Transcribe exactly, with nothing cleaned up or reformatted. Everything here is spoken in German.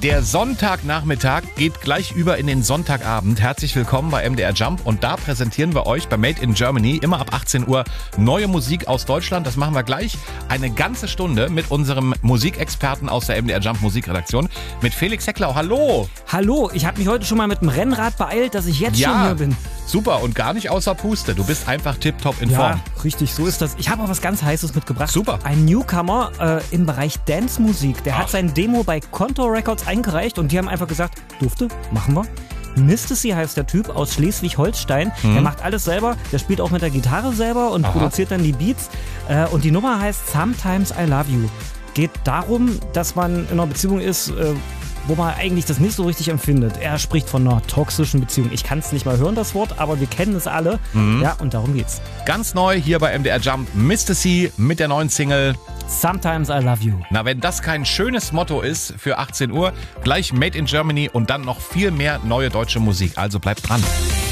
Der Sonntagnachmittag geht gleich über in den Sonntagabend. Herzlich willkommen bei M D R Jump und da präsentieren wir euch bei Made in Germany immer ab achtzehn Uhr neue Musik aus Deutschland. Das machen wir gleich eine ganze Stunde mit unserem Musikexperten aus der M D R Jump Musikredaktion, mit Felix Hecklau. Hallo! Hallo, ich habe mich heute schon mal mit dem Rennrad beeilt, dass ich jetzt ja, schon hier bin. Super und gar nicht außer Puste. Du bist einfach tipptopp in Form. Ja, richtig, so ist das. Ich habe auch was ganz Heißes mitgebracht. Super. Ein Newcomer äh, im Bereich Dance-Musik. Der Ach. hat sein Demo bei Konto Records eingereicht und die haben einfach gesagt, durfte, machen wir. Mistasy heißt der Typ aus Schleswig-Holstein. Mhm. Der macht alles selber. Der spielt auch mit der Gitarre selber und Aha. produziert dann die Beats. Äh, und die Nummer heißt Sometimes I Love You. Geht darum, dass man in einer Beziehung ist, äh, wo man eigentlich das nicht so richtig empfindet. Er spricht von einer toxischen Beziehung. Ich kann es nicht mal hören, das Wort, aber wir kennen es alle. Mhm. Ja, und darum geht's. Ganz neu hier bei M D R Jump, Mistasy mit der neuen Single Sometimes I Love You. Na, wenn das kein schönes Motto ist für achtzehn Uhr, gleich Made in Germany und dann noch viel mehr neue deutsche Musik. Also bleibt dran.